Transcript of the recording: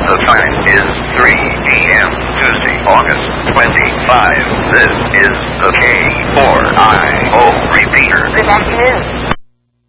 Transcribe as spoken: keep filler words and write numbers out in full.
The time is three a m Tuesday, August twenty-fifth. This is the K four I O repeater. Good afternoon.